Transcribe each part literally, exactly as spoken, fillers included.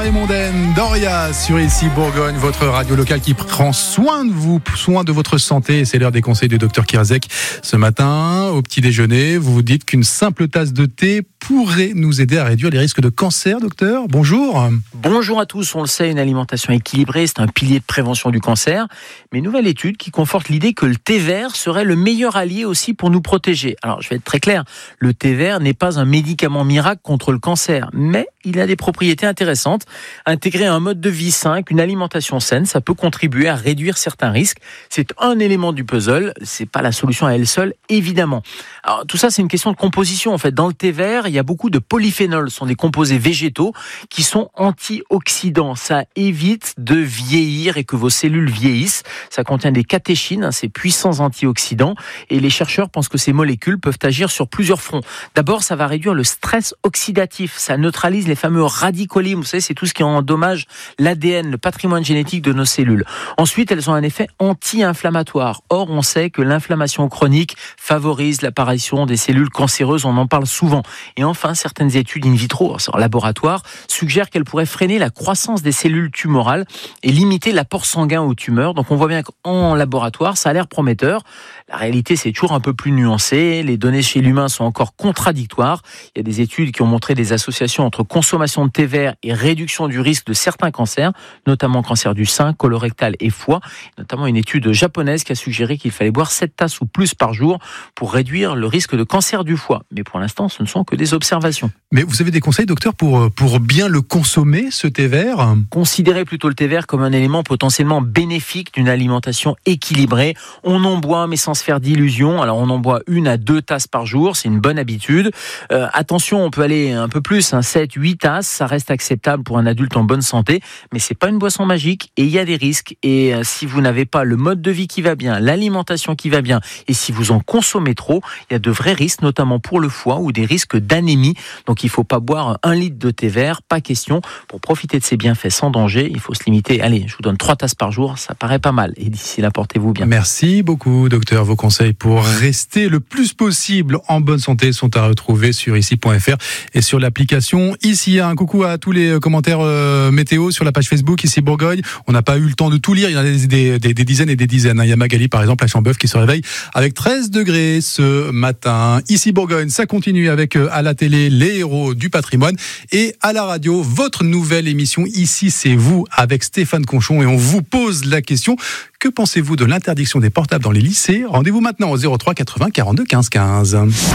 Mondaine, Doria sur Ici Bourgogne, votre radio locale qui prend soin de vous, soin de votre santé. C'est l'heure des conseils du docteur Kirzek. Ce matin, au petit déjeuner, vous vous dites qu'une simple tasse de thé pourrait nous aider à réduire les risques de cancer, docteur. Bonjour. Bonjour à tous. On le sait, une alimentation équilibrée, c'est un pilier de prévention du cancer. Mais une nouvelle étude qui conforte l'idée que le thé vert serait le meilleur allié aussi pour nous protéger. Alors, je vais être très clair. Le thé vert n'est pas un médicament miracle contre le cancer, mais il a des propriétés intéressantes. Intégrer un mode de vie sain, une alimentation saine, ça peut contribuer à réduire certains risques. C'est un élément du puzzle, c'est pas la solution à elle seule, évidemment. Alors, tout ça, c'est une question de composition. En fait, dans le thé vert, il y a beaucoup de polyphénols, ce sont des composés végétaux qui sont antioxydants. Ça évite de vieillir et que vos cellules vieillissent. Ça contient des catéchines, hein, ces puissants antioxydants, et les chercheurs pensent que ces molécules peuvent agir sur plusieurs fronts. D'abord, ça va réduire le stress oxydatif, ça neutralise les fameux radicaux libres. Vous savez, c'est tout ce qui endommage l'A D N, le patrimoine génétique de nos cellules. Ensuite, elles ont un effet anti-inflammatoire. Or, on sait que l'inflammation chronique favorise l'apparition des cellules cancéreuses, on en parle souvent. Et enfin, certaines études in vitro, en laboratoire, suggèrent qu'elles pourraient freiner la croissance des cellules tumorales et limiter l'apport sanguin aux tumeurs. Donc on voit bien qu'en laboratoire, ça a l'air prometteur. La réalité, c'est toujours un peu plus nuancé. Les données chez l'humain sont encore contradictoires. Il y a des études qui ont montré des associations entre consommation de thé vert et réduction du risque de certains cancers, notamment cancer du sein, colorectal et foie. Notamment une étude japonaise qui a suggéré qu'il fallait boire sept tasses ou plus par jour pour réduire le risque de cancer du foie. Mais pour l'instant, ce ne sont que des observations. Mais vous avez des conseils, docteur, pour, pour bien le consommer, ce thé vert ? Considérez plutôt le thé vert comme un élément potentiellement bénéfique d'une alimentation équilibrée. On en boit, mais sans se faire d'illusions. Alors, on en boit une à deux tasses par jour. C'est une bonne habitude. Euh, attention, on peut aller un peu plus, hein, sept, huit tasses. Ça reste acceptable pour un adulte en bonne santé. Mais c'est pas une boisson magique et il y a des risques. Et euh, si vous n'avez pas le mode de vie qui va bien, l'alimentation qui va bien, et si vous en consommez trop, il y a de vrais risques, notamment pour le foie ou des risques d'anémie. Donc, il ne faut pas boire un litre de thé vert, pas question. Pour profiter de ses bienfaits sans danger, il faut se limiter. Allez, je vous donne trois tasses par jour, ça paraît pas mal. Et d'ici là, portez-vous bien. Merci beaucoup, docteur. Vos conseils pour rester le plus possible en bonne santé sont à retrouver sur ici point f r et sur l'application Ici. Un coucou à tous les commentaires euh, météo sur la page Facebook Ici Bourgogne. On n'a pas eu le temps de tout lire, il y en a des, des, des, des dizaines et des dizaines. Il y a Magali, par exemple, à Chambeuf, qui se réveille avec treize degrés ce matin. Ici Bourgogne, ça continue avec euh, à la télé les héros du patrimoine et à la radio, votre nouvelle émission Ici c'est vous avec Stéphane Conchon, et on vous pose la question: que pensez-vous de l'interdiction des portables dans les lycées? Rendez-vous maintenant au zéro trois quatre-vingts quarante-deux quinze quinze.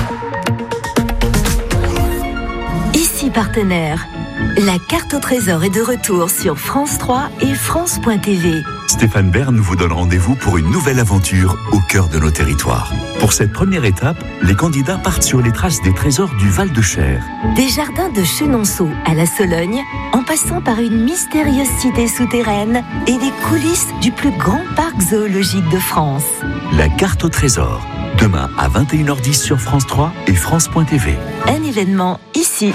Ici partenaire. La carte au trésor est de retour sur France trois et France point T V. Stéphane Bern vous donne rendez-vous pour une nouvelle aventure au cœur de nos territoires. Pour cette première étape, les candidats partent sur les traces des trésors du Val-de-Cher. Des jardins de Chenonceau à la Sologne, en passant par une mystérieuse cité souterraine et des coulisses du plus grand parc zoologique de France. La carte au trésor, demain à vingt et une heures dix sur France trois et France point T V. Un événement ici.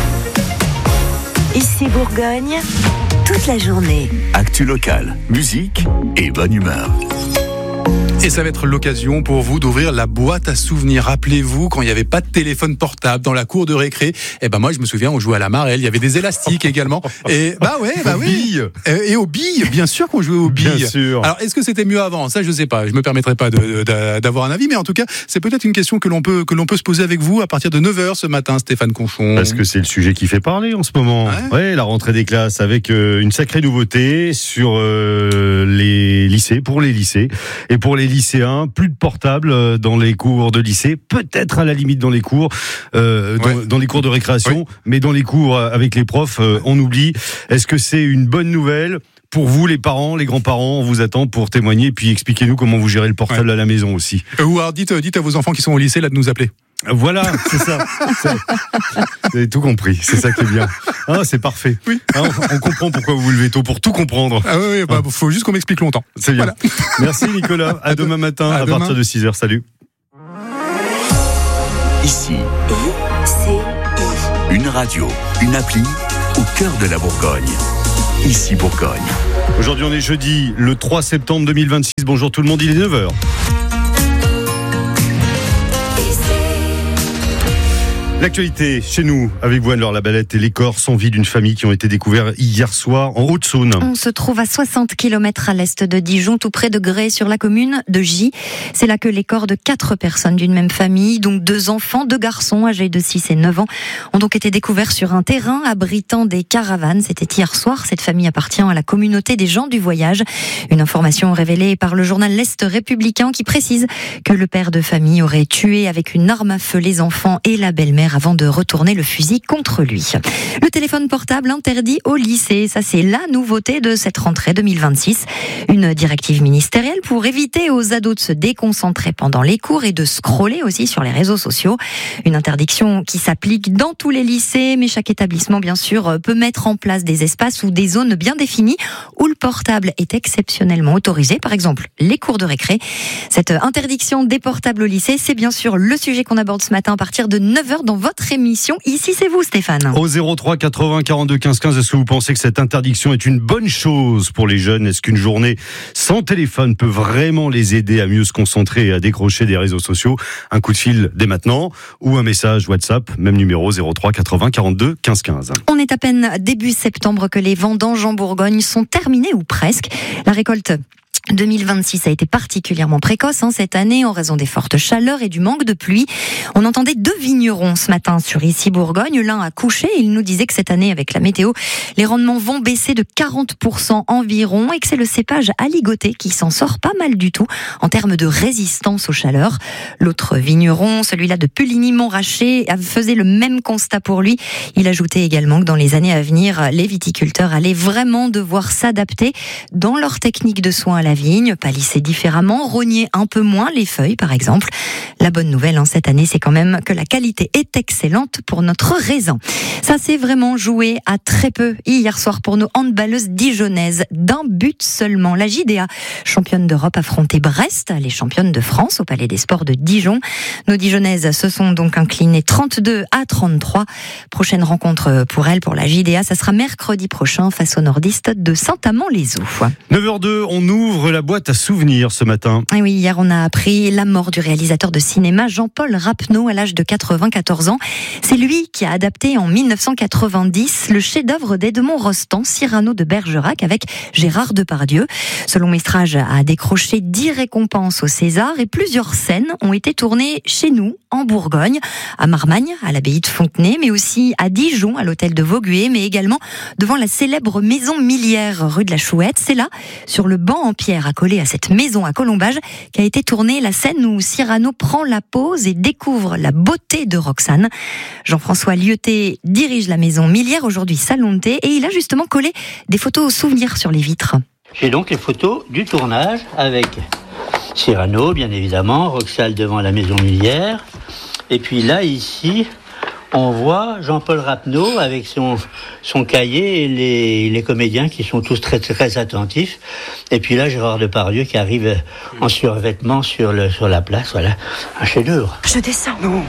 Ici Bourgogne, toute la journée. Actu locale, musique et bonne humeur. Et ça va être l'occasion pour vous d'ouvrir la boîte à souvenirs. Rappelez-vous, quand il n'y avait pas de téléphone portable dans la cour de récré, eh ben moi je me souviens, on jouait à la marelle, il y avait des élastiques également. Et bah ouais, bah aux oui. billes. Et, et aux billes, bien sûr qu'on jouait aux billes. Bien sûr. Alors est-ce que c'était mieux avant? Ça je sais pas, je me permettrai pas de, de, d'avoir un avis, mais en tout cas c'est peut-être une question que l'on peut que l'on peut se poser avec vous à partir de neuf heures ce matin, Stéphane Conchon. Parce que c'est le sujet qui fait parler en ce moment. Ouais, ouais la rentrée des classes avec euh, une sacrée nouveauté sur euh, les lycées, pour les lycées et pour les lycéens. Plus de portables dans les cours de lycée, peut-être à la limite dans les cours, euh, dans, ouais. dans les cours de récréation, oui. mais dans les cours avec les profs, euh, on oublie. Est-ce que c'est une bonne nouvelle? Pour vous, les parents, les grands-parents, on vous attend pour témoigner, puis expliquez-nous comment vous gérez le portable ouais. à la maison aussi. Euh, ou alors dites, dites à vos enfants qui sont au lycée là de nous appeler. Voilà, c'est ça. C'est... Vous avez tout compris, c'est ça qui est bien. Ah, c'est parfait. Oui. Ah, on, on comprend pourquoi vous vous levez tôt, pour tout comprendre. Ah oui, oui bah, ah. faut juste qu'on m'explique longtemps. C'est bien. Voilà. Merci Nicolas, à, à demain matin, à, à demain. Partir de six heures, salut. Ici, I C I. Une radio, une appli, au cœur de la Bourgogne. Ici Bourgogne. Aujourd'hui on est jeudi, le trois septembre deux mille vingt-six. Bonjour tout le monde, il est neuf heures. L'actualité chez nous, avec vous Anne-Laure Labalette, et les corps sans vie d'une famille qui ont été découverts hier soir en Haute-Saône. On se trouve à soixante kilomètres à l'est de Dijon, tout près de Grès, sur la commune de Gy. C'est là que les corps de quatre personnes d'une même famille, donc deux enfants, deux garçons âgés de six et neuf ans, ont donc été découverts sur un terrain abritant des caravanes. C'était hier soir. Cette famille appartient à la communauté des gens du voyage. Une information révélée par le journal L'Est républicain qui précise que le père de famille aurait tué avec une arme à feu les enfants et la belle-mère avant de retourner le fusil contre lui. Le téléphone portable interdit au lycée, ça c'est la nouveauté de cette rentrée deux mille vingt-six. Une directive ministérielle pour éviter aux ados de se déconcentrer pendant les cours et de scroller aussi sur les réseaux sociaux. Une interdiction qui s'applique dans tous les lycées, mais chaque établissement bien sûr peut mettre en place des espaces ou des zones bien définies où le portable est exceptionnellement autorisé, par exemple les cours de récré. Cette interdiction des portables au lycée, c'est bien sûr le sujet qu'on aborde ce matin à partir de neuf heures dans votre émission. Ici, c'est vous, Stéphane. Au zéro trois quatre-vingts quarante-deux quinze quinze, est-ce que vous pensez que cette interdiction est une bonne chose pour les jeunes ? Est-ce qu'une journée sans téléphone peut vraiment les aider à mieux se concentrer et à décrocher des réseaux sociaux ? Un coup de fil dès maintenant ou un message WhatsApp, même numéro zéro trois quatre-vingts quarante-deux quinze quinze. On est à peine début septembre que les vendanges en Bourgogne sont terminées ou presque. La récolte deux mille vingt-six a été particulièrement précoce hein, cette année en raison des fortes chaleurs et du manque de pluie. On entendait deux vignerons ce matin sur Ici Bourgogne. L'un a couché. Il nous disait que cette année, avec la météo, les rendements vont baisser de quarante pour cent environ et que c'est le cépage aligoté qui s'en sort pas mal du tout en termes de résistance aux chaleurs. L'autre vigneron, celui-là de Puligny-Montrachet, faisait le même constat pour lui. Il ajoutait également que dans les années à venir, les viticulteurs allaient vraiment devoir s'adapter dans leur technique de soins à la vigne, palisser différemment, rogner un peu moins les feuilles par exemple. La bonne nouvelle hein, cette année, c'est quand même que la qualité est excellente pour notre raisin. Ça s'est vraiment joué à très peu hier soir pour nos handballeuses dijonnaises. D'un but seulement. La J D A, championne d'Europe, affrontait Brest, les championnes de France au Palais des Sports de Dijon. Nos dijonnaises se sont donc inclinées trente-deux à trente-trois. Prochaine rencontre pour elles, pour la J D A, ça sera mercredi prochain face aux nordistes de Saint-Amand-les-Eaux. neuf heures deux, on ouvre la boîte à souvenirs ce matin. Et oui, hier on a appris la mort du réalisateur de cinéma Jean-Paul Rapneau à l'âge de quatre-vingt-quatorze ans. C'est lui qui a adapté en mille neuf cent quatre-vingt-dix le chef-d'œuvre d'Edmond Rostand, Cyrano de Bergerac, avec Gérard Depardieu. Ce long métrage a décroché dix récompenses au César et plusieurs scènes ont été tournées chez nous, en Bourgogne, à Marmagne, à l'abbaye de Fontenay, mais aussi à Dijon, à l'hôtel de Vaugué, mais également devant la célèbre maison Millière, rue de la Chouette. C'est là, sur le banc en pierre accolé à cette maison à Colombage, qu'a été tournée la scène où Cyrano prend la pause et découvre la beauté de Roxane. Jean-François Lieuté dirige la maison Millière, aujourd'hui salon de thé, et il a justement collé des photos souvenirs sur les vitres. J'ai donc les photos du tournage avec Cyrano, bien évidemment, Roxane devant la maison Millière, et puis là, ici, on voit Jean-Paul Rapneau avec son, son cahier et les, les comédiens qui sont tous très, très attentifs. Et puis là, Gérard Depardieu qui arrive en survêtement sur, le, sur la place. Voilà, un chef-d'œuvre. Je descends. Non.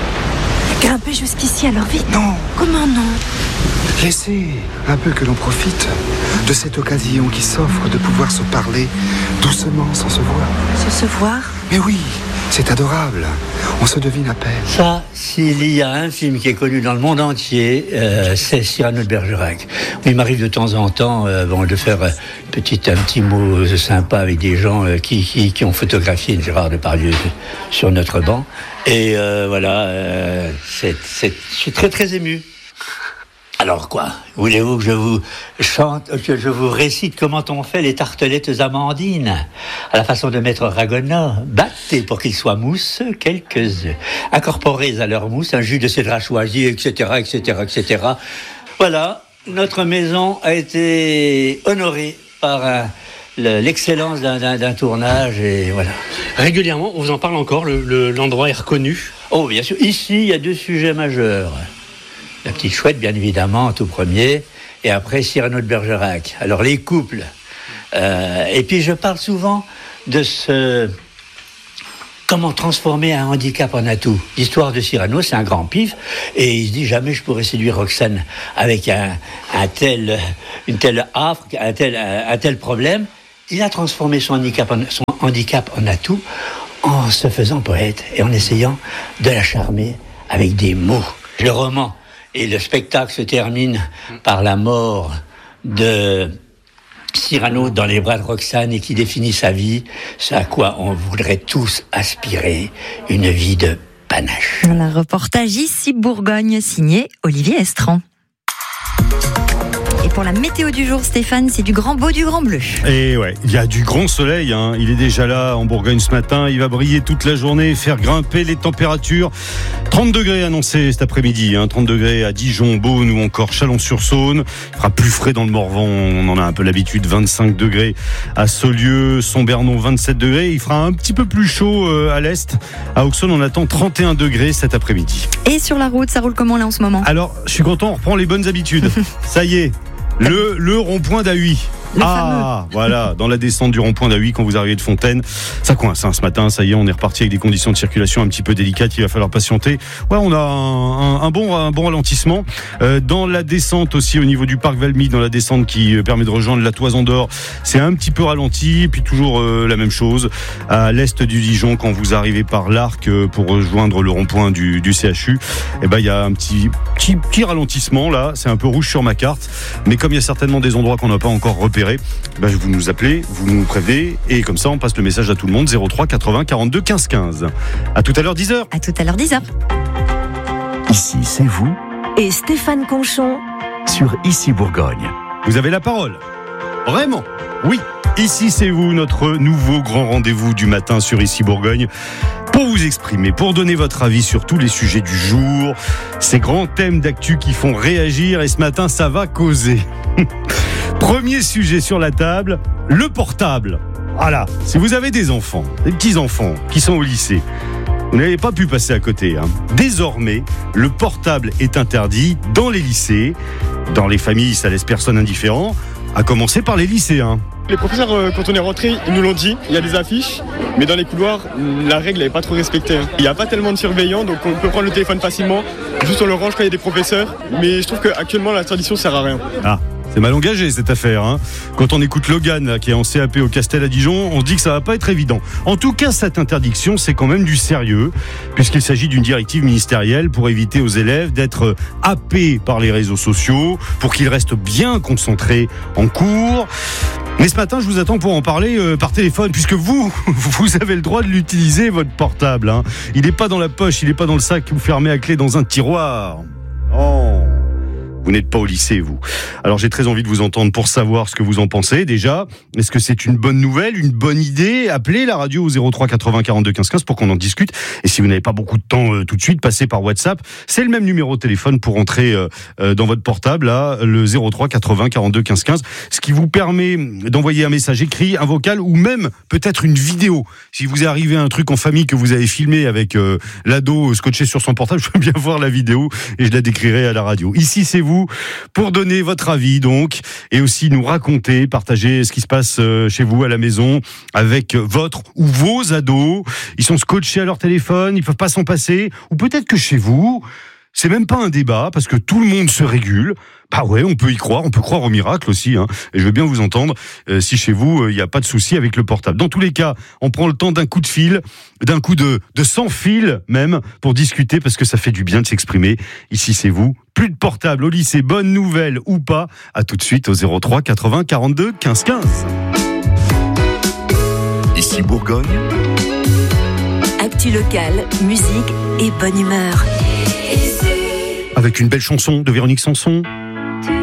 Grimper jusqu'ici, alors vite. Non. Comment non ? Laissez un peu que l'on profite de cette occasion qui s'offre de pouvoir se parler doucement sans se voir. Sans se voir ? Mais oui, c'est adorable. On se devine à peine. Ça, s'il y a un film qui est connu dans le monde entier, euh, c'est Cyrano de Bergerac. Il m'arrive de temps en temps euh, bon, de faire euh, petit, un petit mot sympa avec des gens euh, qui, qui, qui ont photographié Gérard Depardieu sur notre banc. Et euh, voilà, euh, c'est, c'est, je suis très très ému. Alors quoi ? Voulez-vous que je vous chante, que je vous récite comment on fait les tartelettes amandines à la façon de Maître Ragonat ? Battez pour qu'ils soient mousse quelques œufs. Incorporez à leur mousse un jus de cédrat choisi, et cetera, et cetera, et cetera. Voilà, notre maison a été honorée par un, le, l'excellence d'un, d'un, d'un tournage et voilà. Régulièrement, on vous en parle encore, le, le, l'endroit est reconnu ? Oh, bien sûr. Ici, il y a deux sujets majeurs. La Petite Chouette, bien évidemment, en tout premier, et après Cyrano de Bergerac. Alors, les couples. Euh, et puis, je parle souvent de ce... Comment transformer un handicap en atout. L'histoire de Cyrano, c'est un grand pif, et il se dit, jamais je pourrais séduire Roxane avec un, un tel, une telle affre, un tel, un tel problème. Il a transformé son handicap, en, son handicap en atout en se faisant poète et en essayant de la charmer avec des mots. le roman et le spectacle se terminent par la mort de Cyrano dans les bras de Roxane et qui définit sa vie, ce à quoi on voudrait tous aspirer, une vie de panache. Voilà, reportage ici Bourgogne, signé Olivier Estran. Et pour la météo du jour, Stéphane, c'est du grand beau, du grand bleu. Et ouais, il y a du grand soleil, hein. Il est déjà là en Bourgogne ce matin. Il va briller toute la journée, faire grimper les températures. trente degrés annoncés cet après-midi, hein. trente degrés à Dijon, Beaune ou encore Chalon-sur-Saône. Il fera plus frais dans le Morvan, on en a un peu l'habitude. vingt-cinq degrés à Saulieu, Sombernon, vingt-sept degrés. Il fera un petit peu plus chaud à l'est. À Auxonne, on attend trente et un degrés cet après-midi. Et sur la route, ça roule comment là en ce moment ? Alors, je suis content, on reprend les bonnes habitudes. Ça y est. Le, le rond-point d'Ahuy. Le ah, voilà, dans la descente du rond-point d'Ahuy quand vous arrivez de Fontaine, ça coince hein, ce matin, ça y est, on est reparti avec des conditions de circulation un petit peu délicates, il va falloir patienter. Ouais, on a un, un, un bon, un bon ralentissement. Euh, dans la descente aussi au niveau du parc Valmy, dans la descente qui permet de rejoindre la Toison d'Or, c'est un petit peu ralenti, et puis toujours euh, la même chose à l'est du Dijon quand vous arrivez par l'Arc euh, pour rejoindre le rond-point du, du C H U. Et ben il y a un petit, petit, petit ralentissement là, c'est un peu rouge sur ma carte, mais comme il y a certainement des endroits qu'on n'a pas encore repérés, ben vous nous appelez, vous nous prévenez et comme ça on passe le message à tout le monde. Zéro trois quatre-vingts quarante-deux quinze quinze. À tout à l'heure dix heures. À tout à l'heure dix heures. Ici c'est vous Et Stéphane Conchon sur Ici Bourgogne. Vous avez la parole. Vraiment. Oui. Ici c'est vous, notre nouveau grand rendez-vous du matin sur Ici Bourgogne. Pour vous exprimer, pour donner votre avis sur tous les sujets du jour, ces grands thèmes d'actu qui font réagir, et ce matin ça va causer. Premier sujet sur la table, le portable. Voilà, si vous avez des enfants, des petits-enfants qui sont au lycée, vous n'avez pas pu passer à côté. Hein. Désormais, le portable est interdit dans les lycées. Dans les familles, ça laisse personne indifférent, à commencer par les lycéens. Les professeurs, quand on est rentrés, ils nous l'ont dit, il y a des affiches, mais dans les couloirs, la règle n'est pas trop respectée. Il n'y a pas tellement de surveillants, donc on peut prendre le téléphone facilement, juste on le range quand il y a des professeurs, mais je trouve qu'actuellement la tradition ne sert à rien. Ah. C'est mal engagé cette affaire. Hein. Quand on écoute Logan là, qui est en C A P au Castel à Dijon, on se dit que ça va pas être évident. En tout cas, cette interdiction, c'est quand même du sérieux, puisqu'il s'agit d'une directive ministérielle pour éviter aux élèves d'être happés par les réseaux sociaux, pour qu'ils restent bien concentrés en cours. Mais ce matin, je vous attends pour en parler euh, par téléphone, puisque vous, vous avez le droit de l'utiliser, votre portable. Hein. Il n'est pas dans la poche, il n'est pas dans le sac que vous fermez à clé dans un tiroir. Oh. Vous n'êtes pas au lycée, vous. Alors j'ai très envie de vous entendre pour savoir ce que vous en pensez. Déjà, est-ce que c'est une bonne nouvelle, une bonne idée ? Appelez la radio au zéro trois quatre-vingts quarante-deux quinze quinze pour qu'on en discute. Et si vous n'avez pas beaucoup de temps euh, tout de suite, passez par WhatsApp. C'est le même numéro de téléphone pour entrer euh, euh, dans votre portable, là, le zéro trois quatre-vingts quarante-deux quinze quinze. Ce qui vous permet d'envoyer un message écrit, un vocal ou même peut-être une vidéo. Si vous est arrivé un truc en famille que vous avez filmé avec euh, l'ado scotché sur son portable, je veux bien voir la vidéo et je la décrirai à la radio. Ici, c'est vous. Pour donner votre avis donc et aussi nous raconter, partager ce qui se passe chez vous à la maison avec votre ou vos ados. Ils sont scotchés à leur téléphone, ils peuvent pas s'en passer, ou peut-être que chez vous c'est même pas un débat parce que tout le monde se régule. Bah ouais, on peut y croire, on peut croire au miracle aussi. Hein. Et je veux bien vous entendre euh, si chez vous il euh, n'y a pas de souci avec le portable. Dans tous les cas, on prend le temps d'un coup de fil, d'un coup de, de sans fil même pour discuter parce que ça fait du bien de s'exprimer. Ici c'est vous. Plus de portable au lycée, bonne nouvelle ou pas. À tout de suite au zéro trois quatre-vingts quarante-deux quinze quinze. Ici Bourgogne. Actu locale, musique et bonne humeur. Avec une belle chanson de Véronique Sanson.